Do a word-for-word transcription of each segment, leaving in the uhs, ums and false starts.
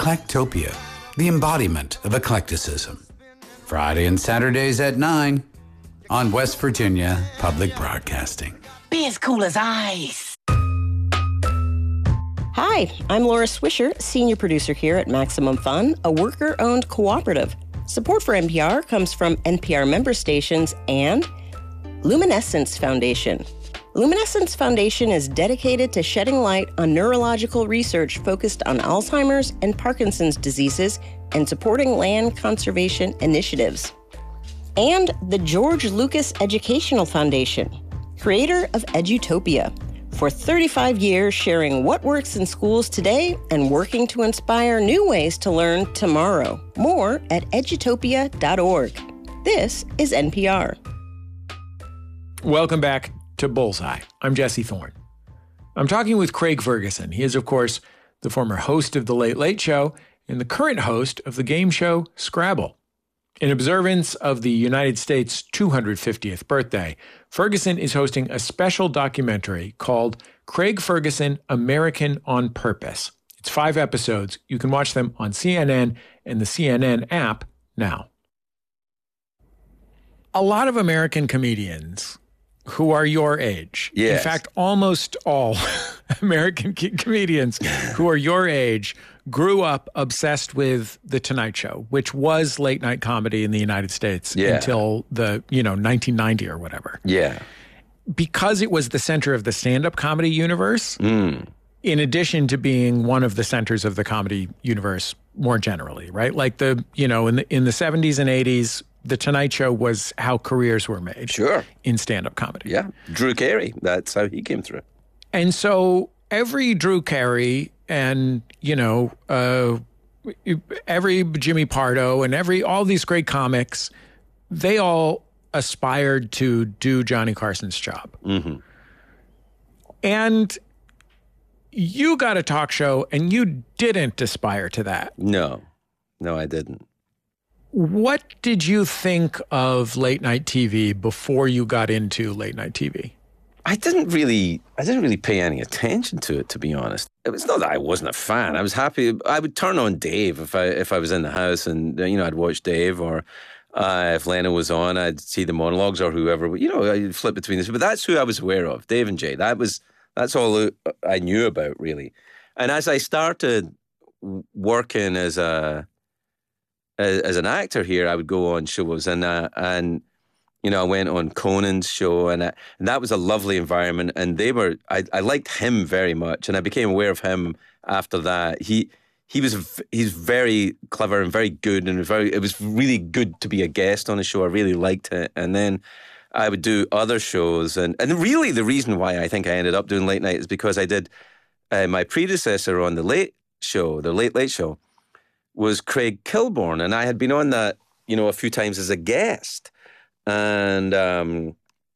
Eclectopia, the embodiment of eclecticism. Friday and Saturdays at nine on West Virginia Public Broadcasting. Be as cool as ice. Hi, I'm Laura Swisher, senior producer here at Maximum Fun, a worker-owned cooperative. Support for N P R comes from N P R member stations and Luminescence Foundation. Luminescence Foundation is dedicated to shedding light on neurological research focused on Alzheimer's and Parkinson's diseases and supporting land conservation initiatives. And the George Lucas Educational Foundation, creator of Edutopia, for thirty-five years sharing what works in schools today and working to inspire new ways to learn tomorrow. More at edutopia dot org. This is N P R. Welcome back to Bullseye. I'm Jesse Thorne. I'm talking with Craig Ferguson. He is, of course, the former host of The Late Late Show and the current host of the game show Scrabble. In observance of the United States' two hundred fiftieth birthday, Ferguson is hosting a special documentary called Craig Ferguson, American on Purpose. It's five episodes. You can watch them on C N N and the C N N app now. A lot of American comedians who are your age, yes. in fact, almost all American co- comedians who are your age grew up obsessed with The Tonight Show, which was late night comedy in the United States yeah. until the, you know, nineteen ninety or whatever. Yeah. Because it was the center of the stand-up comedy universe, mm. in addition to being one of the centers of the comedy universe more generally, right? Like the, you know, in the, in the seventies and eighties, The Tonight Show was how careers were made. Sure. In stand-up comedy. Yeah. Drew Carey, that's how he came through. And so every Drew Carey and, you know, uh, every Jimmy Pardo and every, all these great comics, they all aspired to do Johnny Carson's job. Mm-hmm. And you got a talk show and you didn't aspire to that. No. No, I didn't. What did you think of late night T V before you got into late night T V? I didn't really, I didn't really pay any attention to it, to be honest. It was not that I wasn't a fan. I was happy. I would turn on Dave if I if I was in the house, and you know I'd watch Dave, or uh, if Leno was on, I'd see the monologues or whoever. You know, I'd flip between this. But that's who I was aware of, Dave and Jay. That was that's all I knew about, really. And as I started working as a as an actor here, I would go on shows, and uh, and you know, I went on Conan's show, and, I, and that was a lovely environment. And they were, I, I liked him very much, and I became aware of him after that. He he was he's very clever and very good, and very. It was really good to be a guest on a show. I really liked it, and then I would do other shows, and and really the reason why I think I ended up doing late night is because I did uh, my predecessor on the Late Show, the Late Late Show, was Craig Kilborn, and I had been on that, you know, a few times as a guest, and um,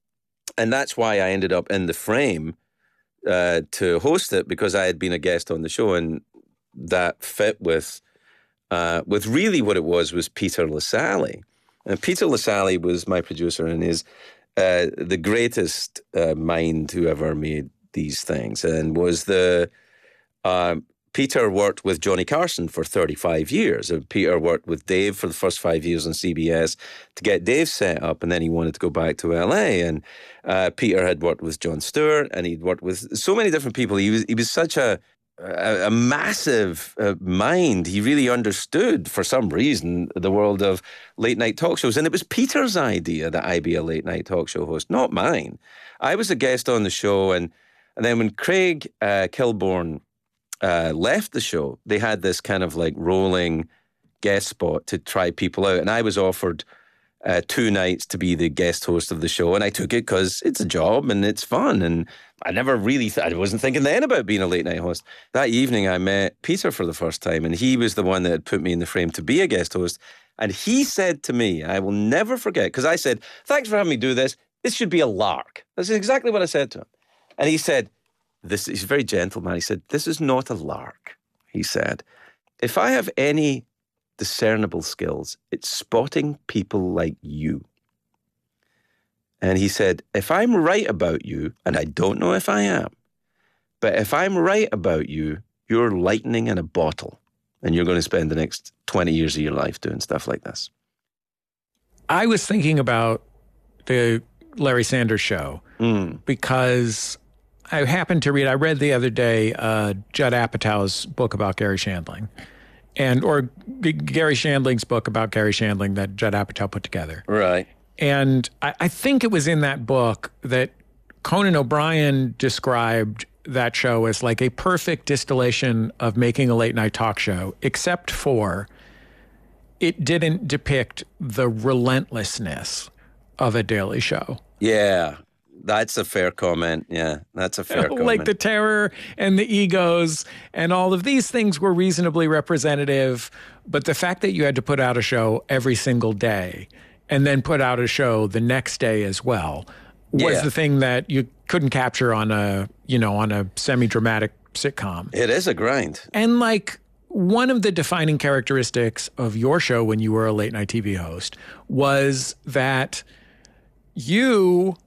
and that's why I ended up in the frame uh, to host it, because I had been a guest on the show, and that fit with uh, with really what it was was Peter Lassally, and Peter Lassally was my producer and is uh, the greatest uh, mind who ever made these things, and was the. Uh, Peter worked with Johnny Carson for thirty-five years. And Peter worked with Dave for the first five years on C B S to get Dave set up, and then he wanted to go back to L A. And uh, Peter had worked with Jon Stewart, and he'd worked with so many different people. He was he was such a a, a massive uh, mind. He really understood, for some reason, the world of late night talk shows. And it was Peter's idea that I be a late night talk show host, not mine. I was a guest on the show, and and then when Craig uh, Kilborn Uh, left the show, they had this kind of like rolling guest spot to try people out, and I was offered uh, two nights to be the guest host of the show, and I took it because it's a job and it's fun, and I never really th- I wasn't thinking then about being a late night host. That evening I met Peter for the first time, and he was the one that had put me in the frame to be a guest host, and he said to me, I will never forget, because I said, thanks for having me do this, this should be a lark. That's exactly what I said to him. And he said, This, he's a very gentle man. He said, this is not a lark, he said. If I have any discernible skills, it's spotting people like you. And he said, if I'm right about you, and I don't know if I am, but if I'm right about you, you're lightning in a bottle. and you're going to spend the next twenty years of your life doing stuff like this. I was thinking about the Larry Sanders Show mm. because I happened to read, I read the other day uh, Judd Apatow's book about Gary Shandling, and or G- Gary Shandling's book about Gary Shandling that Judd Apatow put together. Right. And I, I think it was in that book that Conan O'Brien described that show as like a perfect distillation of making a late night talk show, except for it didn't depict the relentlessness of a Daily Show. Yeah, that's a fair comment. Yeah, that's a fair comment. Like the terror and the egos and all of these things were reasonably representative, but the fact that you had to put out a show every single day and then put out a show the next day as well was yeah. the thing that you couldn't capture on a, you know, on a semi-dramatic sitcom. It is a grind. And like one of the defining characteristics of your show when you were a late night T V host was that you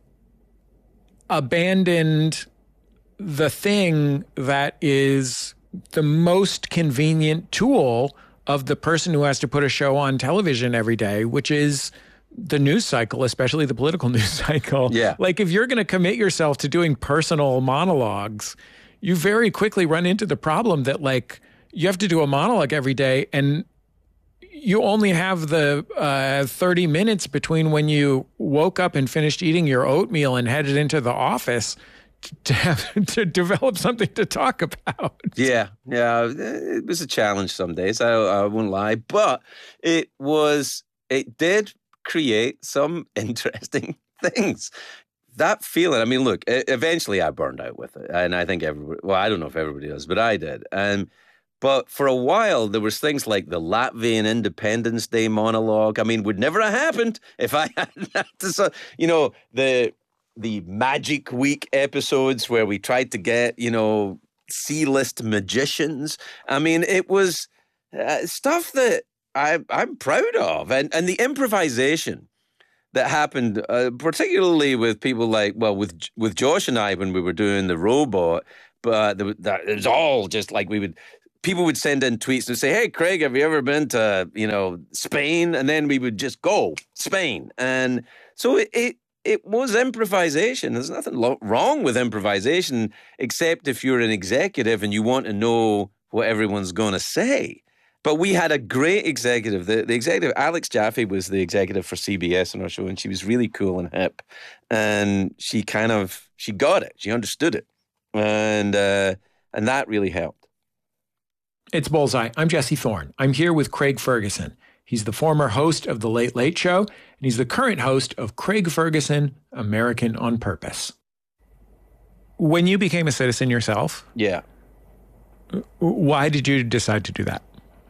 abandoned the thing that is the most convenient tool of the person who has to put a show on television every day, which is the news cycle, especially the political news cycle. Yeah. Like if you're going to commit yourself to doing personal monologues, you very quickly run into the problem that like you have to do a monologue every day and you only have the uh, thirty minutes between when you woke up and finished eating your oatmeal and headed into the office to have to develop something to talk about. Yeah, yeah, it was a challenge some days. I, I won't lie, but it was. It did create some interesting things. That feeling. I mean, look. Eventually, I burned out with it, and I think everybody. Well, I don't know if everybody does, but I did. And but for a while, there was things like the Latvian Independence Day monologue. I mean, would never have happened if I hadn't had to. You know the. the Magic Week episodes where we tried to get, you know, C-list magicians. I mean, it was uh, stuff that I, I'm proud of. And and the improvisation that happened, uh, particularly with people like, well, with with Josh and I when we were doing the robot, but there, that, it was all just like we would, people would send in tweets and say, hey, Craig, have you ever been to, you know, Spain? And then we would just go, Spain. And so it, it It was improvisation. There's nothing lo- wrong with improvisation, except if you're an executive and you want to know what everyone's going to say. But we had a great executive. The, the executive, Alex Jaffe, was the executive for C B S on our show, and she was really cool and hip. And she kind of, she got it. She understood it. And, uh, and that really helped. It's Bullseye. I'm Jesse Thorne. I'm here with Craig Ferguson. He's the former host of The Late Late Show, and he's the current host of Craig Ferguson, American on Purpose. When you became a citizen yourself, yeah, why did you decide to do that?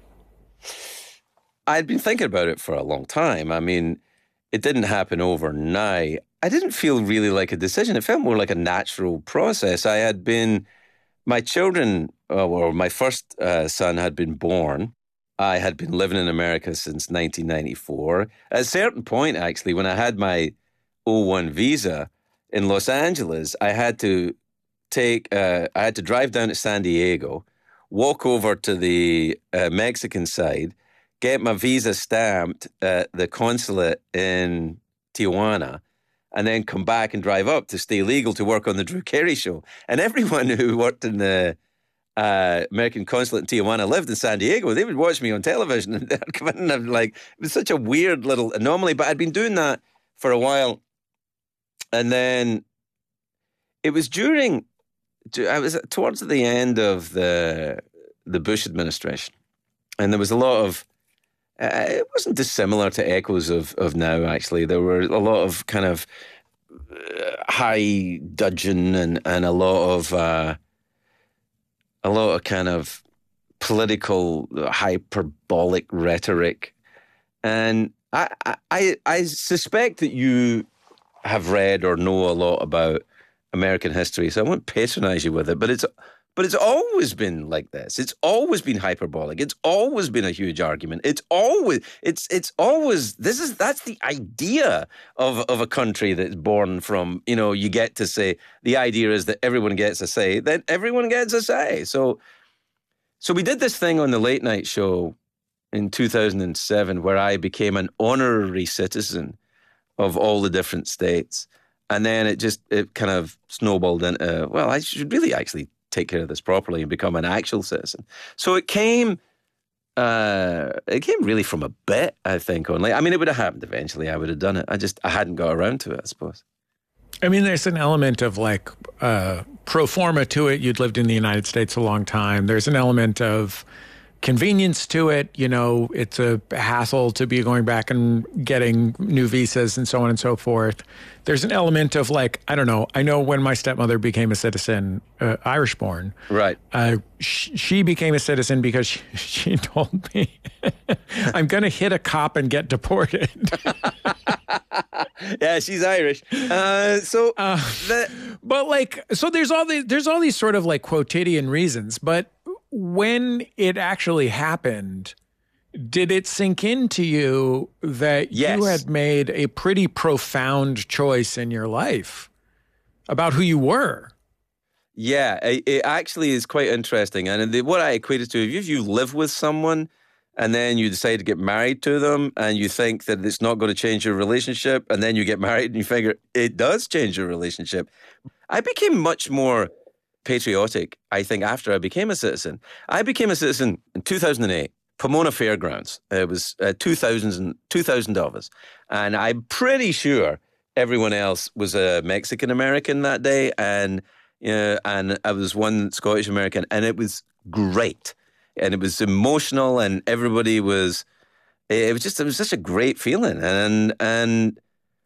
I'd been thinking about it for a long time. I mean, it didn't happen overnight. I didn't feel really like a decision. It felt more like a natural process. I had been, my children, uh, or my first uh, son had been born. I had been living in America since nineteen ninety-four. At a certain point, actually, when I had my O one visa in Los Angeles, I had to take, uh, I had to drive down to San Diego, walk over to the uh, Mexican side, get my visa stamped at the consulate in Tijuana, and then come back and drive up to stay legal to work on the Drew Carey show. And everyone who worked in the Uh, American consulate in Tijuana lived in San Diego. They would watch me on television and I'd come in and I'd like, it was such a weird little anomaly, but I'd been doing that for a while. And then it was during, I was towards the end of the the Bush administration. And there was a lot of, uh, it wasn't dissimilar to echoes of, of now, actually. There were a lot of kind of uh, high dudgeon and, and a lot of, uh, a lot of kind of political hyperbolic rhetoric. And I, I, I suspect that you have read or know a lot about American history, so I won't patronize you with it, but it's, but it's always been like this. It's always been hyperbolic. It's always been a huge argument. It's always, it's, it's always, this is, that's the idea of, of a country that's born from, you know, you get to say, the idea is that everyone gets a say, then everyone gets a say. So, So we did this thing on the late night show in two thousand seven where I became an honorary citizen of all the different states. And then it just, it kind of snowballed into, well, I should really actually take care of this properly and become an actual citizen. So it came, uh, it came really from a bit, I think, only. I mean, it would have happened eventually. I would have done it. I just, I hadn't got around to it, I suppose. I mean, there's an element of like uh, pro forma to it. You'd lived in the United States a long time. There's an element of convenience to it. You know, it's a hassle to be going back and getting new visas and so on and so forth. There's an element of like, I don't know. I know when my stepmother became a citizen, uh, Irish born. Right. Uh, sh- she became a citizen because she, she told me, I'm going to hit a cop and get deported. Yeah, she's Irish. Uh, so, uh, the- but like, so there's all these, there's all these sort of like quotidian reasons, but when it actually happened, did it sink into you that yes. you had made a pretty profound choice in your life about who you were? Yeah, it, it actually is quite interesting. And the, what I equate it to, if you live with someone and then you decide to get married to them and you think that it's not going to change your relationship, and then you get married and you figure it does change your relationship. I became much more patriotic, I think, after I became a citizen. I became a citizen in two thousand eight, Pomona Fairgrounds. It was uh, two thousand, two thousand of us. And I'm pretty sure everyone else was a Mexican-American that day, and, uh, and I was one Scottish-American, and it was great. And it was emotional, and everybody was, it was just, it was such a great feeling. And, and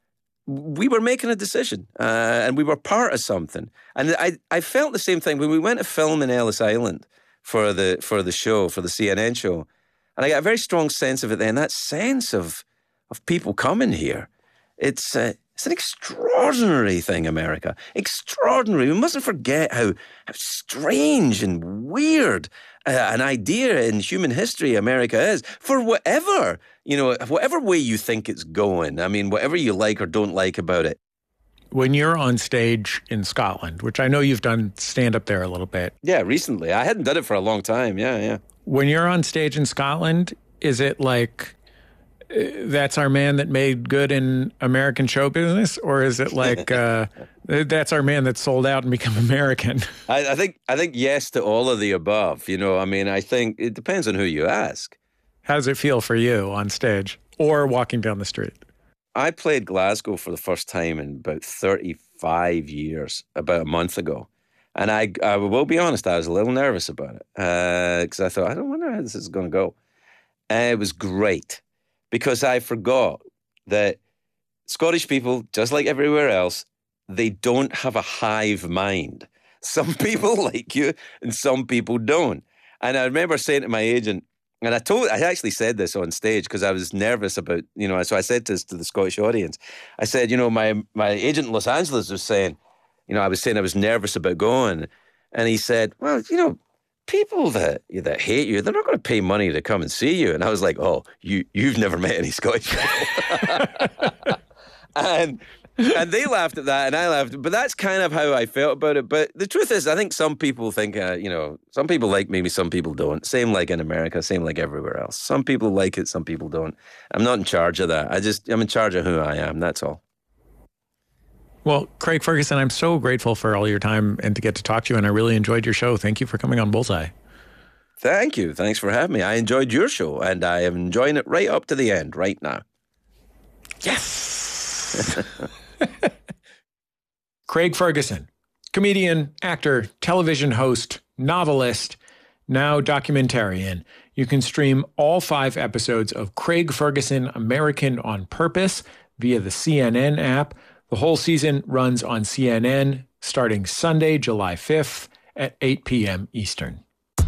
we were making a decision, uh, and we were part of something. And I, I felt the same thing when we went to film in Ellis Island for the, for the show, for the C N N show. And I got a very strong sense of it then, that sense of, of people coming here. It's, uh, it's an extraordinary thing, America. Extraordinary. We mustn't forget how, how strange and weird uh, an idea in human history America is, for whatever, you know, whatever way you think it's going. I mean, whatever you like or don't like about it. When you're on stage in Scotland, which I know you've done stand-up there a little bit. Yeah, recently. I hadn't done it for a long time. Yeah, yeah. When you're on stage in Scotland, is it like, that's our man that made good in American show business? Or is it like, uh, that's our man that sold out and become American? I, I think I think yes to all of the above. You know, I mean, I think it depends on who you ask. How does it feel for you on stage or walking down the street? I played Glasgow for the first time in about thirty-five years, about a month ago. And I, I will be honest, I was a little nervous about it because uh, I thought, I don't wonder how this is going to go. And it was great because I forgot that Scottish people, just like everywhere else, they don't have a hive mind. Some people like you and some people don't. And I remember saying to my agent, and I told, I actually said this on stage because I was nervous about, you know, so I said this to the Scottish audience. I said, you know, my, my agent in Los Angeles was saying, you know, I was saying I was nervous about going. And he said, well, you know, people that that hate you, they're not going to pay money to come and see you. And I was like, oh, you, you've never met any Scottish people. and and they laughed at that and I laughed. But that's kind of how I felt about it. But the truth is, I think some people think, uh, you know, some people like me, some people don't. Same like in America, same like everywhere else. Some people like it, some people don't. I'm not in charge of that. I just, I'm in charge of who I am. That's all. Well, Craig Ferguson, I'm so grateful for all your time and to get to talk to you, and I really enjoyed your show. Thank you for coming on Bullseye. Thank you. Thanks for having me. I enjoyed your show, and I am enjoying it right up to the end right now. Yes! Craig Ferguson, comedian, actor, television host, novelist, now documentarian. You can stream all five episodes of Craig Ferguson, American on Purpose via the C N N app. The whole season runs on C N N starting Sunday, July fifth at eight p.m. Eastern.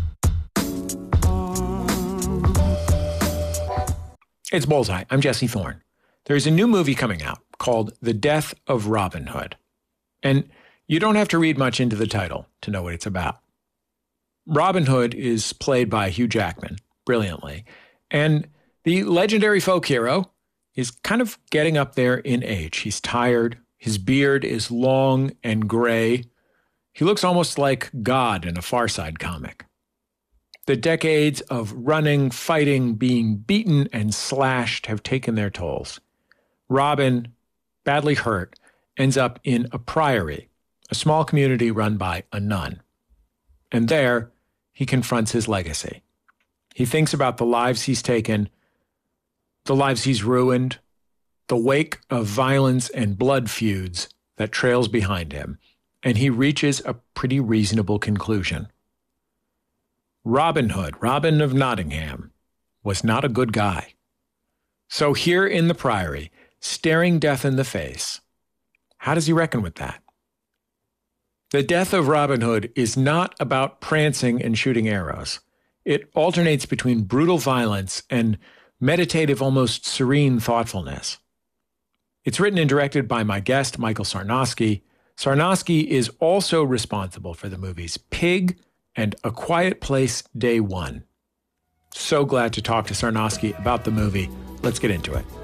It's Bullseye. I'm Jesse Thorne. There's a new movie coming out called The Death of Robin Hood. And you don't have to read much into the title to know what it's about. Robin Hood is played by Hugh Jackman brilliantly. And the legendary folk hero is kind of getting up there in age. He's tired. His beard is long and gray. He looks almost like God in a Far Side comic. The decades of running, fighting, being beaten and slashed have taken their tolls. Robin, badly hurt, ends up in a priory, a small community run by a nun. And there, he confronts his legacy. He thinks about the lives he's taken, the lives he's ruined, the wake of violence and blood feuds that trails behind him, and he reaches a pretty reasonable conclusion. Robin Hood, Robin of Nottingham, was not a good guy. So here in the Priory, staring death in the face, how does he reckon with that? The death of Robin Hood is not about prancing and shooting arrows. It alternates between brutal violence and meditative, almost serene thoughtfulness. It's written and directed by my guest, Michael Sarnoski. Sarnoski is also responsible for the movies Pig and A Quiet Place Day One. So glad to talk to Sarnoski about the movie. Let's get into it.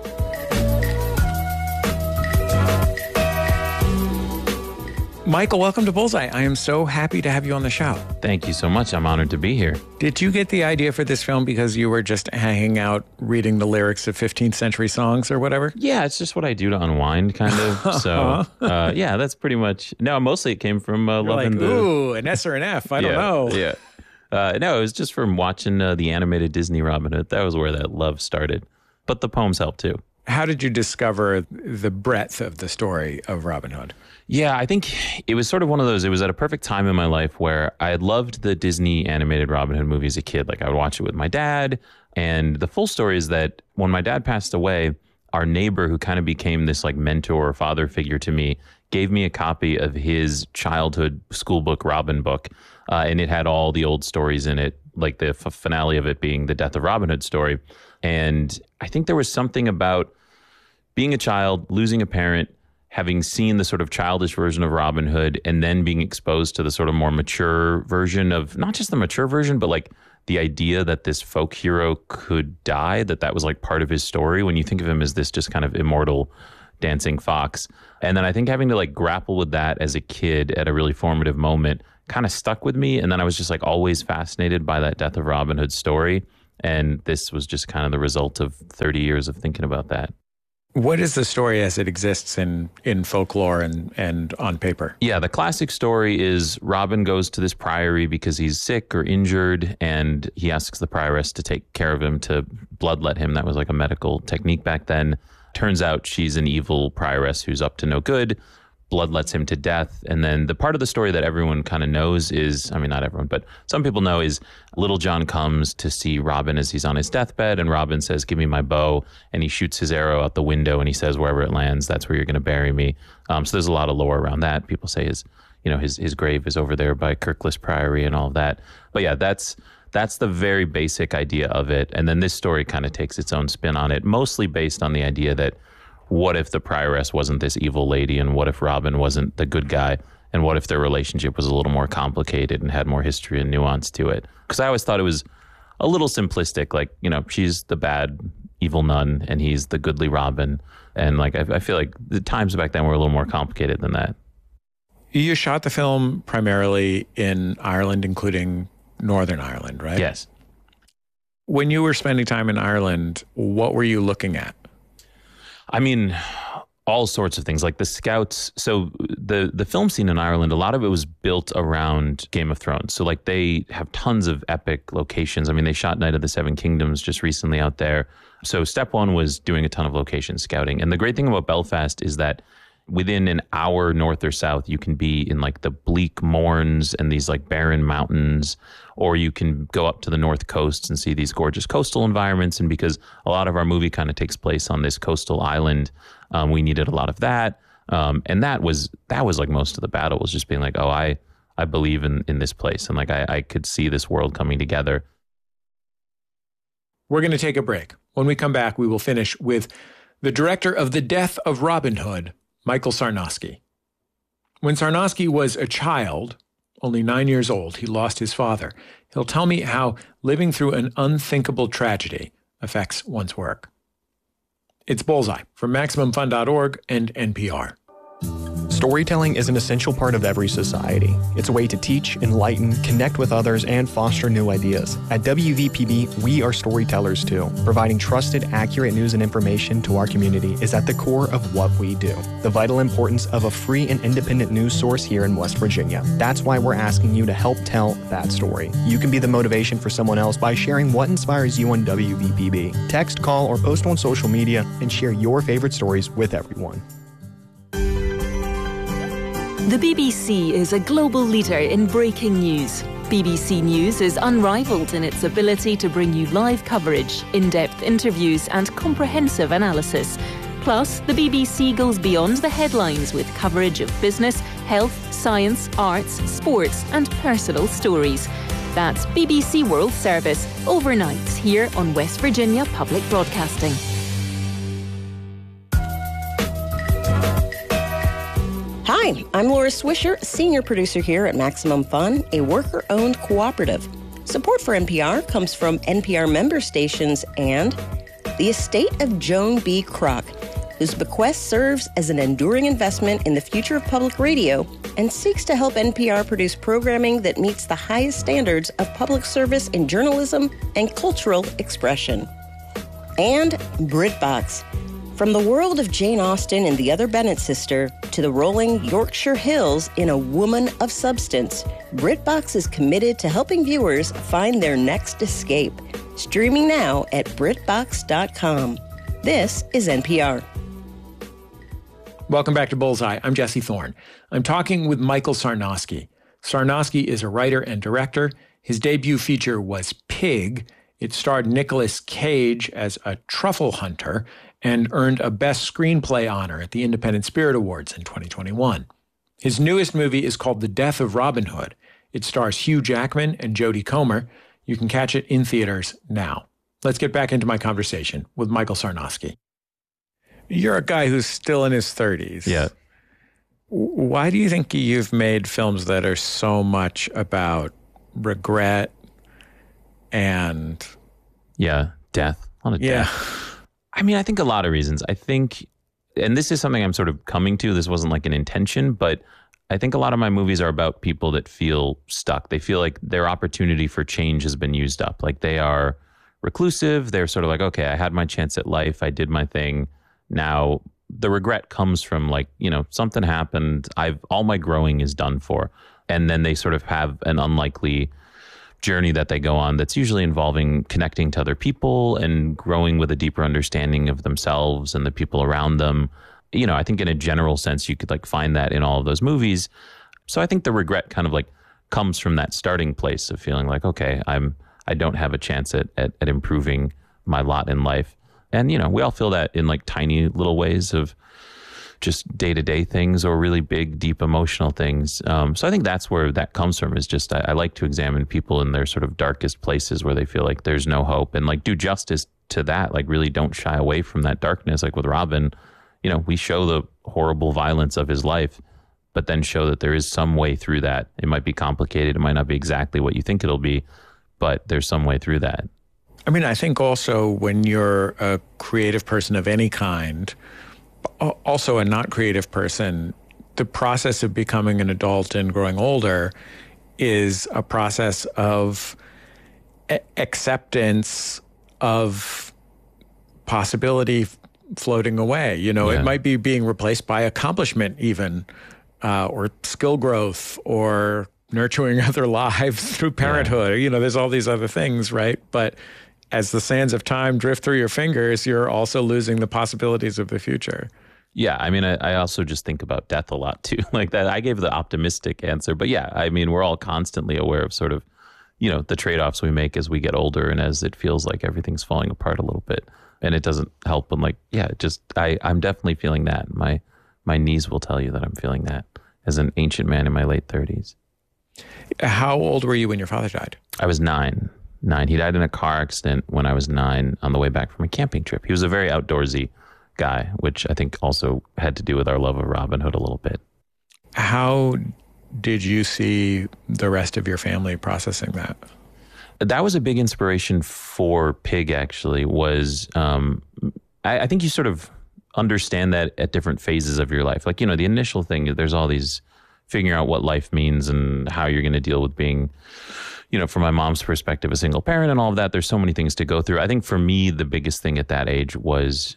Michael, welcome to Bullseye. I am so happy to have you on the show. Thank you so much. I'm honored to be here. Did you get the idea for this film because you were just hanging out reading the lyrics of fifteenth century songs or whatever? Yeah, it's just what I do to unwind, kind of. So, uh, yeah, that's pretty much. No, mostly it came from uh, loving like, the. Ooh, an S or an F. I yeah, don't know. Yeah. Uh, no, it was just from watching uh, the animated Disney Robin Hood. That was where that love started. But the poems helped too. How did you discover the breadth of the story of Robin Hood? Yeah, I think it was sort of one of those, it was at a perfect time in my life where I had loved the Disney animated Robin Hood movie as a kid. Like I would watch it with my dad. And the full story is that when my dad passed away, our neighbor who kind of became this like mentor or father figure to me gave me a copy of his childhood school book, Robin book. Uh, and it had all the old stories in it, like the f- finale of it being the Death of Robin Hood story. And I think there was something about being a child, losing a parent, having seen the sort of childish version of Robin Hood, and then being exposed to the sort of more mature version of, not just the mature version, but like the idea that this folk hero could die, that that was like part of his story when you think of him as this just kind of immortal dancing fox. And then I think having to like grapple with that as a kid at a really formative moment kind of stuck with me. And then I was just like always fascinated by that Death of Robin Hood story. And this was just kind of the result of thirty years of thinking about that. What is the story as it exists in, in folklore and, and on paper? Yeah, the classic story is Robin goes to this priory because he's sick or injured, and he asks the prioress to take care of him, to bloodlet him. That was like a medical technique back then. Turns out she's an evil prioress who's up to no good, bloodlets him to death. And then the part of the story that everyone kind of knows is, I mean, not everyone, but some people know is Little John comes to see Robin as he's on his deathbed, and Robin says, give me my bow. And he shoots his arrow out the window and he says, wherever it lands, that's where you're going to bury me. Um, so there's a lot of lore around that. People say his, you know, his, his grave is over there by Kirkless Priory and all of that. But yeah, that's, that's the very basic idea of it. And then this story kind of takes its own spin on it, mostly based on the idea that what if the prioress wasn't this evil lady, and what if Robin wasn't the good guy, and what if their relationship was a little more complicated and had more history and nuance to it? Because I always thought it was a little simplistic, like, you know, she's the bad evil nun and he's the goodly Robin. And like, I, I feel like the times back then were a little more complicated than that. You shot the film primarily in Ireland, including Northern Ireland, right? Yes. When you were spending time in Ireland, what were you looking at? I mean, all sorts of things, like the Scouts. So the the film scene in Ireland, a lot of it was built around Game of Thrones. So like they have tons of epic locations. I mean, they shot Night of the Seven Kingdoms just recently out there. So step one was doing a ton of location scouting. And the great thing about Belfast is that within an hour north or south, you can be in like the bleak moors and these like barren mountains, or you can go up to the north coast and see these gorgeous coastal environments. And because a lot of our movie kind of takes place on this coastal island, um, we needed a lot of that. Um, and that was that was like most of the battle, was just being like, oh, I I believe in, in this place. And like I, I could see this world coming together. We're going to take a break. When we come back, we will finish with the director of The Death of Robin Hood, Michael Sarnoski. When Sarnoski was a child, only nine years old, he lost his father. He'll tell me how living through an unthinkable tragedy affects one's work. It's Bullseye from Maximum Fun dot org and N P R. Storytelling is an essential part of every society. It's a way to teach, enlighten, connect with others, and foster new ideas. At W V P B, we are storytellers too. Providing trusted, accurate news and information to our community is at the core of what we do. The vital importance of a free and independent news source here in West Virginia. That's why we're asking you to help tell that story. You can be the motivation for someone else by sharing what inspires you on W V P B. Text, call, or post on social media and share your favorite stories with everyone. The B B C is a global leader in breaking news. B B C News is unrivaled in its ability to bring you live coverage, in-depth interviews, and comprehensive analysis. Plus, the B B C goes beyond the headlines with coverage of business, health, science, arts, sports, and personal stories. That's B B C World Service, overnights here on West Virginia Public Broadcasting. Hi, I'm Laura Swisher, senior producer here at Maximum Fun, a worker-owned cooperative. Support for N P R comes from N P R member stations and the estate of Joan B. Kroc, whose bequest serves as an enduring investment in the future of public radio and seeks to help N P R produce programming that meets the highest standards of public service in journalism and cultural expression. And BritBox. From the world of Jane Austen and the Other Bennett sister to the rolling Yorkshire Hills in A Woman of Substance, BritBox is committed to helping viewers find their next escape. Streaming now at Britbox dot com. This is N P R. Welcome back to Bullseye. I'm Jesse Thorne. I'm talking with Michael Sarnoski. Sarnoski is a writer and director. His debut feature was Pig. It starred Nicolas Cage as a truffle hunter and earned a Best Screenplay honor at the Independent Spirit Awards in twenty twenty-one. His newest movie is called The Death of Robin Hood. It stars Hugh Jackman and Jodie Comer. You can catch it in theaters now. Let's get back into my conversation with Michael Sarnoski. You're a guy who's still in his thirties. Yeah. Why do you think you've made films that are so much about regret and... Yeah, death. A lot of Yeah. death. I mean, I think a lot of reasons. I think, and this is something I'm sort of coming to, this wasn't like an intention, but I think a lot of my movies are about people that feel stuck. They feel like their opportunity for change has been used up. Like they are reclusive. They're sort of like, okay, I had my chance at life. I did my thing. Now the regret comes from like, you know, something happened. I've, all my growing is done for. And then they sort of have an unlikely journey that they go on that's usually involving connecting to other people and growing with a deeper understanding of themselves and the people around them. You know, I think in a general sense, you could like find that in all of those movies. So I think the regret kind of like comes from that starting place of feeling like, okay, I'm, I don't have a chance at, at, at improving my lot in life. And, you know, we all feel that in like tiny little ways of just day-to-day things or really big, deep emotional things. Um, so I think that's where that comes from, is just I, I like to examine people in their sort of darkest places where they feel like there's no hope and like do justice to that, like really don't shy away from that darkness. Like with Robin, you know, we show the horrible violence of his life, but then show that there is some way through that. It might be complicated. It might not be exactly what you think it'll be, but there's some way through that. I mean, I think also when you're a creative person of any kind, also a not creative person, the process of becoming an adult and growing older is a process of a- acceptance of possibility f- floating away. You know, Yeah. It might be being replaced by accomplishment even, uh, or skill growth, or nurturing other lives through parenthood. Yeah. You know, there's all these other things, right? But as the sands of time drift through your fingers, you're also losing the possibilities of the future. Yeah, I mean, I, I also just think about death a lot too. Like that, I gave the optimistic answer, but yeah, I mean, we're all constantly aware of sort of, you know, the trade-offs we make as we get older and as it feels like everything's falling apart a little bit. And it doesn't help when like, yeah, just I, I'm definitely feeling that. My my knees will tell you that I'm feeling that as an ancient man in my late thirties. How old were you when your father died? I was nine. Nine. He died in a car accident when I was nine on the way back from a camping trip. He was a very outdoorsy guy, which I think also had to do with our love of Robin Hood a little bit. How did you see the rest of your family processing that? That was a big inspiration for Pig, actually, was um, I, I think you sort of understand that at different phases of your life. Like, you know, the initial thing, there's all these figuring out what life means and how you're going to deal with being, you know, from my mom's perspective, a single parent and all of that. There's so many things to go through. I think for me, the biggest thing at that age was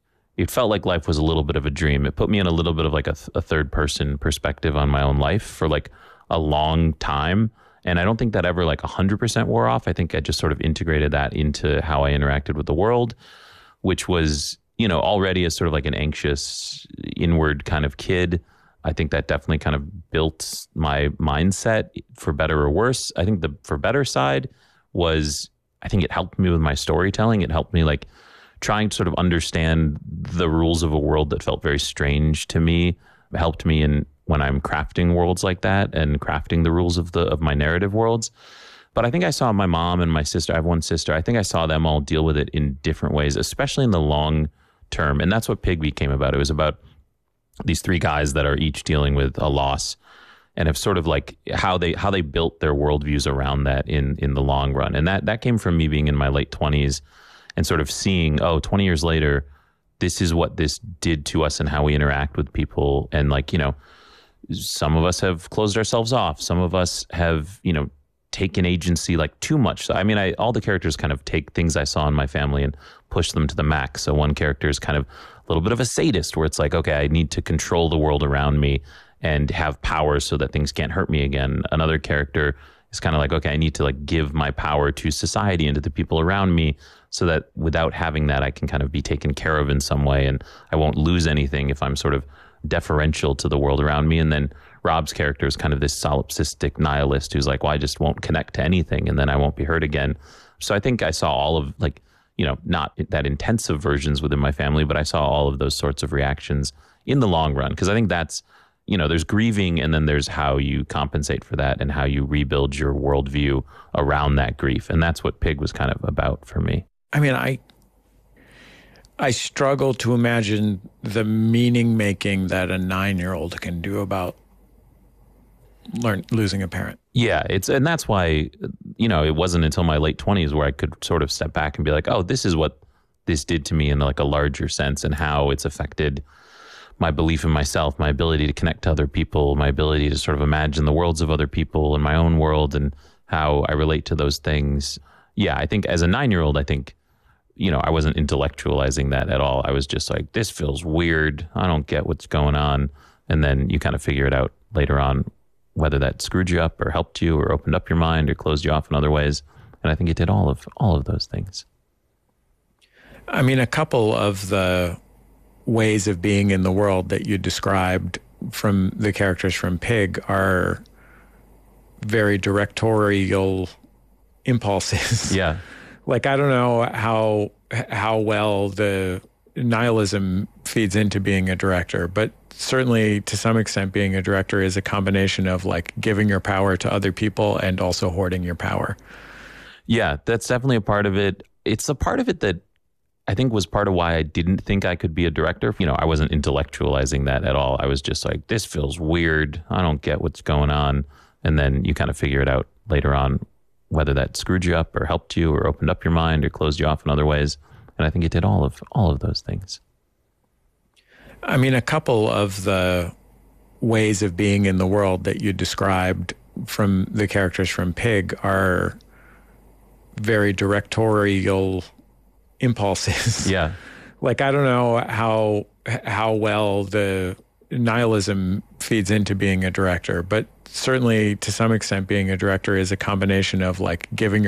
it felt like life was a little bit of a dream. It put me in a little bit of like a, th- a third person perspective on my own life for like a long time. And I don't think that ever like one hundred percent wore off. I think I just sort of integrated that into how I interacted with the world, which was, you know, already as sort of like an anxious, inward kind of kid. I think that definitely kind of built my mindset for better or worse. I think the for better side was, I think it helped me with my storytelling. It helped me like trying to sort of understand the rules of a world that felt very strange to me. It helped me in when I'm crafting worlds like that and crafting the rules of the of my narrative worlds. But I think I saw my mom and my sister, I have one sister, I think I saw them all deal with it in different ways, especially in the long term. And that's what Pig became about. It was about these three guys that are each dealing with a loss and have sort of like how they how they built their worldviews around that in in the long run. And that that came from me being in my late twenties and sort of seeing, oh, twenty years later, this is what this did to us and how we interact with people. And like, you know, some of us have closed ourselves off. Some of us have, you know, taken agency like too much. So, I mean, I all the characters kind of take things I saw in my family and push them to the max. So one character is kind of a little bit of a sadist where it's like, okay, I need to control the world around me and have power so that things can't hurt me again. Another character is kind of like, okay, I need to like give my power to society and to the people around me so that without having that, I can kind of be taken care of in some way and I won't lose anything if I'm sort of deferential to the world around me. And then Rob's character is kind of this solipsistic nihilist who's like, well, I just won't connect to anything and then I won't be hurt again. So I think I saw all of like, you know, not that intensive versions within my family, but I saw all of those sorts of reactions in the long run. Because I think that's, you know, there's grieving and then there's how you compensate for that and how you rebuild your worldview around that grief. And that's what Pig was kind of about for me. I mean, I I struggle to imagine the meaning making that a nine-year-old can do about learn losing a parent. Yeah, it's and that's why, you know, it wasn't until my late twenties where I could sort of step back and be like, oh, this is what this did to me in like a larger sense and how it's affected my belief in myself, my ability to connect to other people, my ability to sort of imagine the worlds of other people and my own world and how I relate to those things. Yeah, I think as a nine-year-old, I think, you know, I wasn't intellectualizing that at all. I was just like, this feels weird. I don't get what's going on. And then you kind of figure it out later on, whether that screwed you up or helped you or opened up your mind or closed you off in other ways. And I think it did all of all of those things. I mean, a couple of the ways of being in the world that you described from the characters from Pig are very directorial impulses. Yeah. Like, I don't know how how well the nihilism feeds into being a director, but certainly to some extent being a director is a combination of like giving your power to other people and also hoarding your power. Yeah, that's definitely a part of it. It's a part of it that I think was part of why I didn't think I could be a director. You know, I wasn't intellectualizing that at all. I was just like, this feels weird. I don't get what's going on. And then you kind of figure it out later on, whether that screwed you up or helped you or opened up your mind or closed you off in other ways. And I think it did all of all of those things. I mean, a couple of the ways of being in the world that you described from the characters from Pig are very directorial impulses. Yeah. Like, I don't know how how well the nihilism feeds into being a director, but certainly to some extent being a director is a combination of like giving your